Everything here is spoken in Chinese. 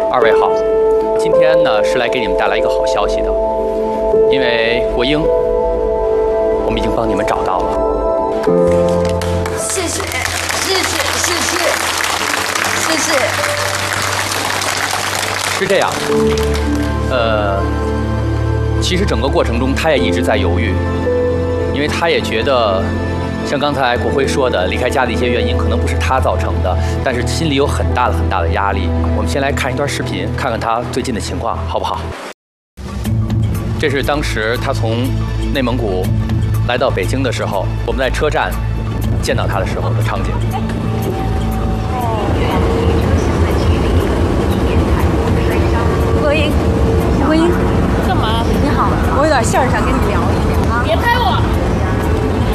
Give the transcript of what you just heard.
二位好，今天呢是来给你们带来一个好消息的，因为国英，我们已经帮你们找到了。 谢谢，谢谢，谢谢，谢谢。 是这样，其实整个过程中他也一直在犹豫，因为他也觉得，像刚才国辉说的，离开家的一些原因可能不是他造成的，但是心里有很大的压力。我们先来看一段视频，看看他最近的情况，好不好？这是当时他从内蒙古来到北京的时候，我们在车站见到他的时候的场景。 国英，国英， 干嘛？ 你好，我有点事儿想跟你聊一下啊。 别拍我！